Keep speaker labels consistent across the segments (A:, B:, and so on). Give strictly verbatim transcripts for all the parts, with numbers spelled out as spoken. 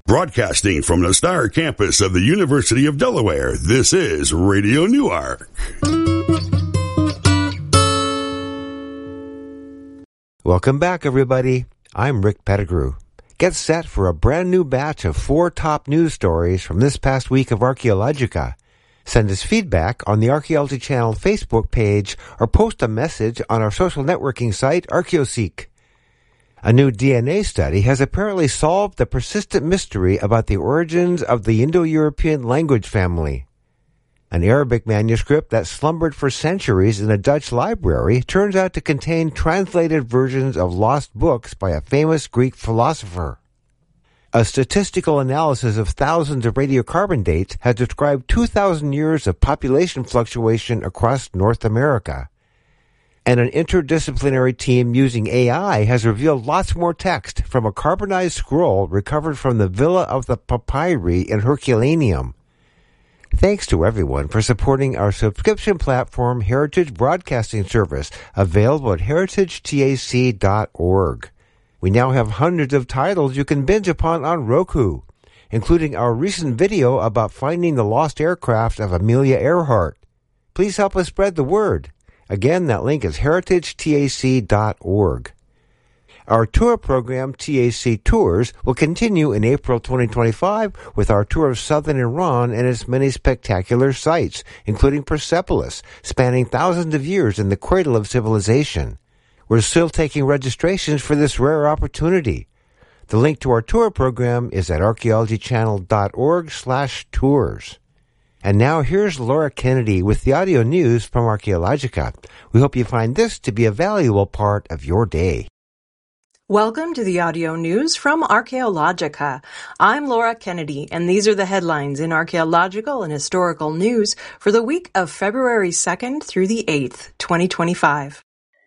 A: Broadcasting from the Star Campus of the University of Delaware, this is Radio Newark.
B: Welcome back, everybody. I'm Rick Pettigrew. Get set for a brand new batch of four top news stories from this past week of Archaeologica. Send us feedback on the Archaeology Channel Facebook page or post a message on our social networking site, ArchaeoSeek. A new D N A study has apparently solved the persistent mystery about the origins of the Indo-European language family. An Arabic manuscript that slumbered for centuries in a Dutch library turns out to contain translated versions of lost books by a famous Greek philosopher. A statistical analysis of thousands of radiocarbon dates has described two thousand years of population fluctuation across North America. And an interdisciplinary team using A I has revealed lots more text from a carbonized scroll recovered from the Villa of the Papyri in Herculaneum. Thanks to everyone for supporting our subscription platform, Heritage Broadcasting Service, available at heritage tac dot org. We now have hundreds of titles you can binge upon on Roku, including our recent video about finding the lost aircraft of Amelia Earhart. Please help us spread the word. Again, that link is heritage tac dot org. Our tour program, T A C Tours, will continue in April twenty twenty-five with our tour of southern Iran and its many spectacular sites, including Persepolis, spanning thousands of years in the cradle of civilization. We're still taking registrations for this rare opportunity. The link to our tour program is at archaeology channel dot org slash tours. And now here's Laura Kennedy with the audio news from Archaeologica. We hope you find this to be a valuable part of your day.
C: Welcome to the audio news from Archaeologica. I'm Laura Kennedy, and these are the headlines in archaeological and historical news for the week of February second through the eighth, twenty twenty-five.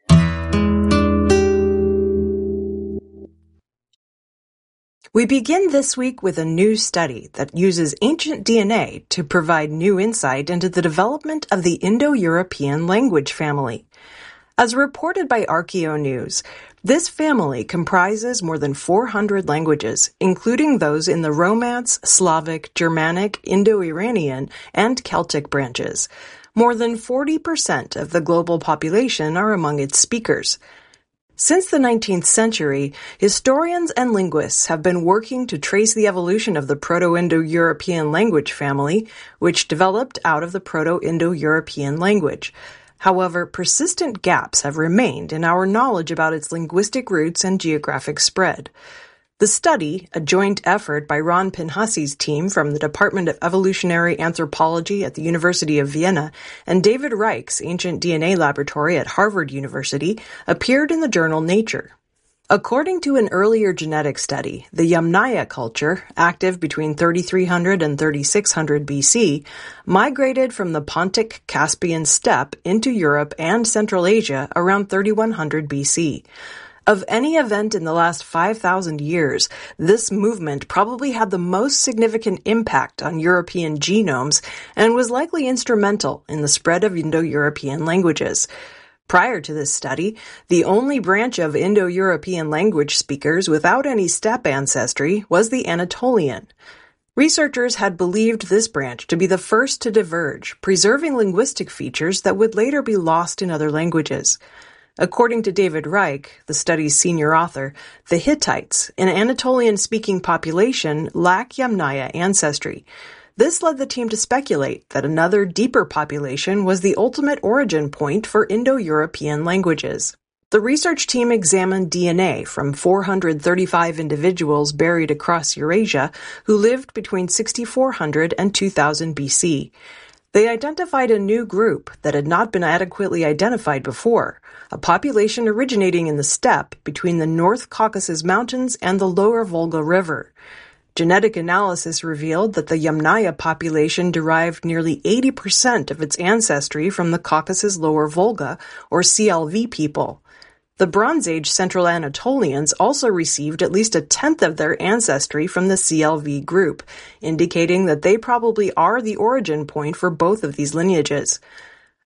C: We begin this week with a new study that uses ancient D N A to provide new insight into the development of the Indo-European language family. As reported by ArchaeoNews, this family comprises more than four hundred languages, including those in the Romance, Slavic, Germanic, Indo-Iranian, and Celtic branches. More than forty percent of the global population are among its speakers. Since the nineteenth century, historians and linguists have been working to trace the evolution of the Proto-Indo-European language family, which developed out of the Proto-Indo-European language. However, persistent gaps have remained in our knowledge about its linguistic roots and geographic spread. The study, a joint effort by Ron Pinhasi's team from the Department of Evolutionary Anthropology at the University of Vienna and David Reich's Ancient D N A Laboratory at Harvard University, appeared in the journal Nature. According to an earlier genetic study, the Yamnaya culture, active between thirty-three hundred and thirty-six hundred B C, migrated from the Pontic-Caspian steppe into Europe and Central Asia around thirty-one hundred B C. Of any event in the last five thousand years, this movement probably had the most significant impact on European genomes and was likely instrumental in the spread of Indo-European languages. Prior to this study, the only branch of Indo-European language speakers without any steppe ancestry was the Anatolian. Researchers had believed this branch to be the first to diverge, preserving linguistic features that would later be lost in other languages. According to David Reich, the study's senior author, the Hittites, an Anatolian-speaking population, lack Yamnaya ancestry. This led the team to speculate that another deeper population was the ultimate origin point for Indo-European languages. The research team examined D N A from four hundred thirty-five individuals buried across Eurasia who lived between sixty-four hundred and two thousand B C. They identified a new group that had not been adequately identified before, a population originating in the steppe between the North Caucasus Mountains and the lower Volga River. Genetic analysis revealed that the Yamnaya population derived nearly eighty percent of its ancestry from the Caucasus Lower Volga, or C L V people. The Bronze Age Central Anatolians also received at least a tenth of their ancestry from the C L V group, indicating that they probably are the origin point for both of these lineages.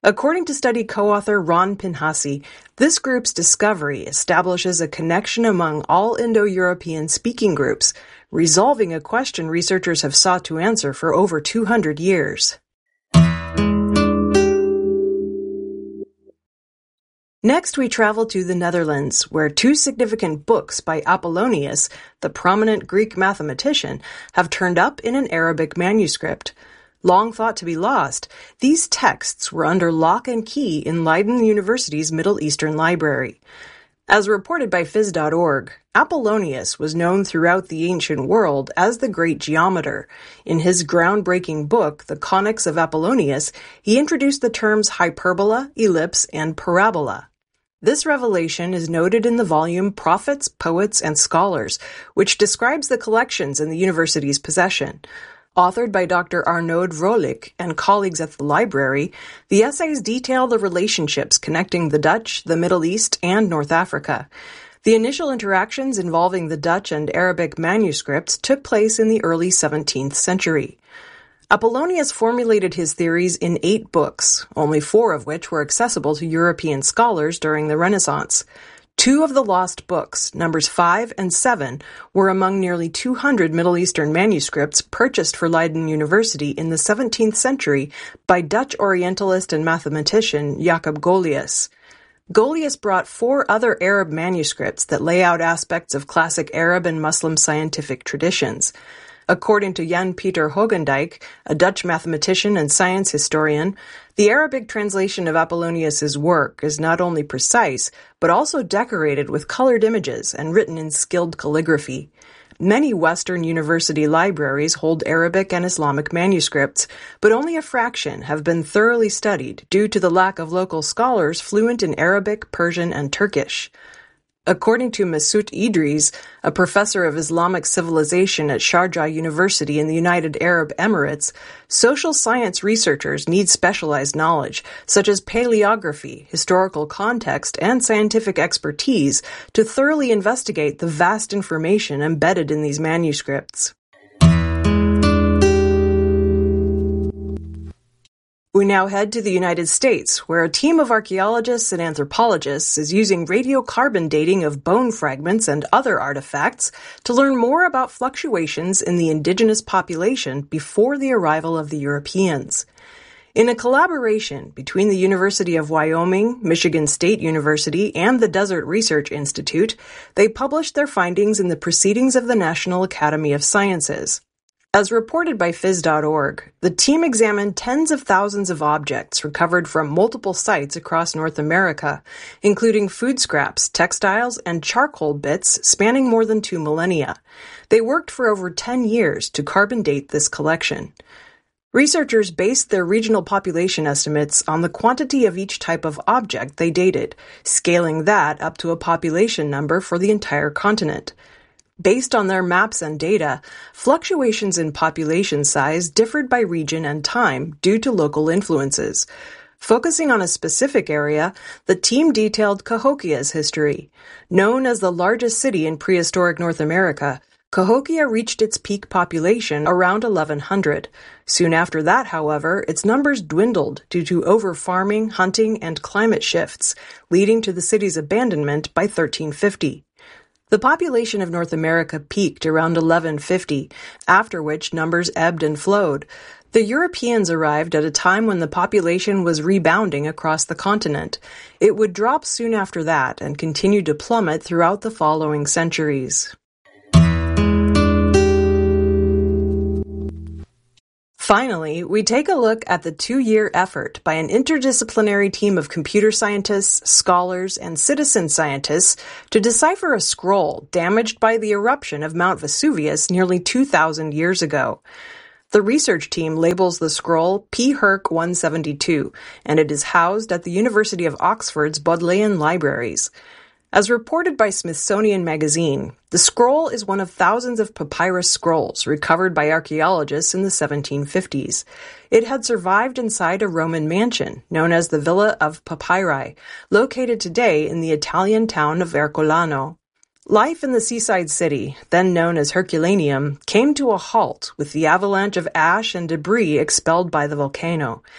C: According to study co-author Ron Pinhasi, this group's discovery establishes a connection among all Indo-European speaking groups, resolving a question researchers have sought to answer for over two hundred years. Next, we travel to the Netherlands, where two significant books by Apollonius, the prominent Greek mathematician, have turned up in an Arabic manuscript. Long thought to be lost, these texts were under lock and key in Leiden University's Middle Eastern Library. As reported by phys dot org, Apollonius was known throughout the ancient world as the great geometer. In his groundbreaking book, The Conics of Apollonius, he introduced the terms hyperbola, ellipse, and parabola. This revelation is noted in the volume Prophets, Poets, and Scholars, which describes the collections in the university's possession. Authored by Doctor Arnaud Vrolijk and colleagues at the library, the essays detail the relationships connecting the Dutch, the Middle East, and North Africa. The initial interactions involving the Dutch and Arabic manuscripts took place in the early seventeenth century. Apollonius formulated his theories in eight books, only four of which were accessible to European scholars during the Renaissance. Two of the lost books, numbers five and seven, were among nearly two hundred Middle Eastern manuscripts purchased for Leiden University in the seventeenth century by Dutch Orientalist and mathematician Jacob Golius. Golius brought four other Arab manuscripts that lay out aspects of classic Arab and Muslim scientific traditions. According to Jan Pieter Hogendijk, a Dutch mathematician and science historian, the Arabic translation of Apollonius's work is not only precise, but also decorated with colored images and written in skilled calligraphy. Many Western university libraries hold Arabic and Islamic manuscripts, but only a fraction have been thoroughly studied due to the lack of local scholars fluent in Arabic, Persian, and Turkish. According to Masoud Idris, a professor of Islamic civilization at Sharjah University in the United Arab Emirates, social science researchers need specialized knowledge, such as paleography, historical context, and scientific expertise to thoroughly investigate the vast information embedded in these manuscripts. We now head to the United States, where a team of archaeologists and anthropologists is using radiocarbon dating of bone fragments and other artifacts to learn more about fluctuations in the indigenous population before the arrival of the Europeans. In a collaboration between the University of Wyoming, Michigan State University, and the Desert Research Institute, they published their findings in the Proceedings of the National Academy of Sciences. As reported by phys dot org, the team examined tens of thousands of objects recovered from multiple sites across North America, including food scraps, textiles, and charcoal bits spanning more than two millennia. They worked for over ten years to carbon date this collection. Researchers based their regional population estimates on the quantity of each type of object they dated, scaling that up to a population number for the entire continent. Based on their maps and data, fluctuations in population size differed by region and time due to local influences. Focusing on a specific area, the team detailed Cahokia's history. Known as the largest city in prehistoric North America, Cahokia reached its peak population around eleven hundred. Soon after that, however, its numbers dwindled due to over-farming, hunting, and climate shifts, leading to the city's abandonment by thirteen fifty. The population of North America peaked around eleven fifty, after which numbers ebbed and flowed. The Europeans arrived at a time when the population was rebounding across the continent. It would drop soon after that and continue to plummet throughout the following centuries. Finally, we take a look at the two-year effort by an interdisciplinary team of computer scientists, scholars, and citizen scientists to decipher a scroll damaged by the eruption of Mount Vesuvius nearly two thousand years ago. The research team labels the scroll P Herc one seventy-two, and it is housed at the University of Oxford's Bodleian Libraries. As reported by Smithsonian Magazine, the scroll is one of thousands of papyrus scrolls recovered by archaeologists in the seventeen fifties. It had survived inside a Roman mansion known as the Villa of Papyri, located today in the Italian town of Ercolano. Life in the seaside city, then known as Herculaneum, came to a halt with the avalanche of ash and debris expelled by the volcano.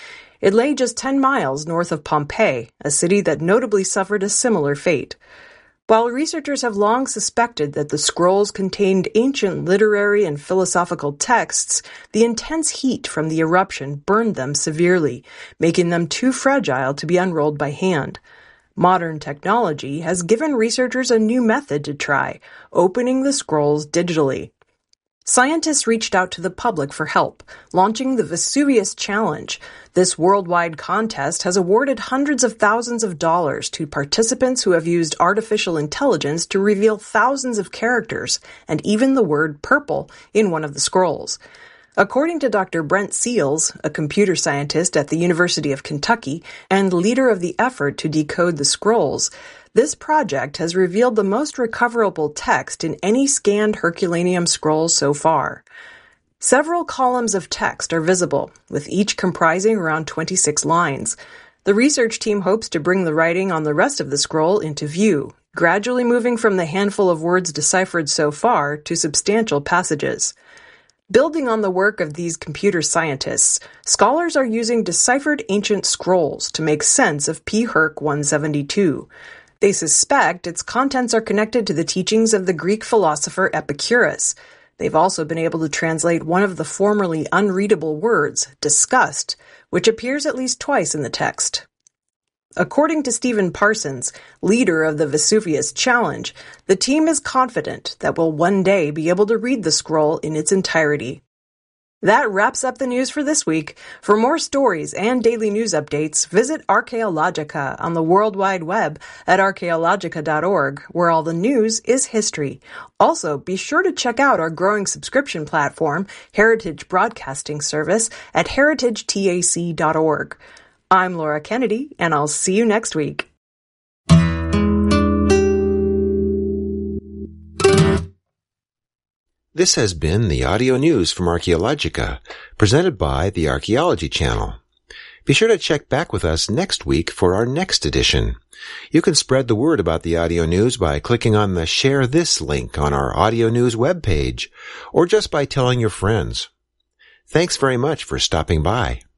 C: It lay just ten miles north of Pompeii, a city that notably suffered a similar fate. While researchers have long suspected that the scrolls contained ancient literary and philosophical texts, the intense heat from the eruption burned them severely, making them too fragile to be unrolled by hand. Modern technology has given researchers a new method to try, opening the scrolls digitally. Scientists reached out to the public for help, launching the Vesuvius Challenge. This worldwide contest has awarded hundreds of thousands of dollars to participants who have used artificial intelligence to reveal thousands of characters and even the word purple in one of the scrolls. According to Doctor Brent Seals, a computer scientist at the University of Kentucky and leader of the effort to decode the scrolls, this project has revealed the most recoverable text in any scanned Herculaneum scroll so far. Several columns of text are visible, with each comprising around twenty-six lines. The research team hopes to bring the writing on the rest of the scroll into view, gradually moving from the handful of words deciphered so far to substantial passages. Building on the work of these computer scientists, scholars are using deciphered ancient scrolls to make sense of P. Herc one seventy-two. They suspect its contents are connected to the teachings of the Greek philosopher Epicurus. They've also been able to translate one of the formerly unreadable words, disgust, which appears at least twice in the text. According to Stephen Parsons, leader of the Vesuvius Challenge, the team is confident that we'll one day be able to read the scroll in its entirety. That wraps up the news for this week. For more stories and daily news updates, visit Archaeologica on the World Wide Web at archaeologica dot org, where all the news is history. Also, be sure to check out our growing subscription platform, Heritage Broadcasting Service, at heritage tac dot org. I'm Laura Kennedy, and I'll see you next week.
B: This has been the audio news from Archaeologica, presented by the Archaeology Channel. Be sure to check back with us next week for our next edition. You can spread the word about the audio news by clicking on the Share This link on our audio news webpage, or just by telling your friends. Thanks very much for stopping by.